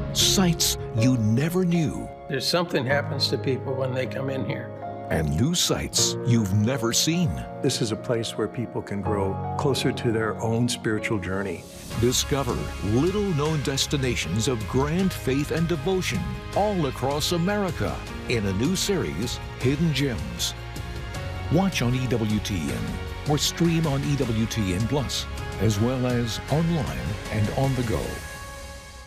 sights you never knew, There's something happens to people when they come in here. and new sights you've never seen. This is a place where people can grow closer to their own spiritual journey. Discover little-known destinations of grand faith and devotion all across America in a new series, Hidden Gems. Watch on EWTN or stream on EWTN Plus, as well as online and on the go.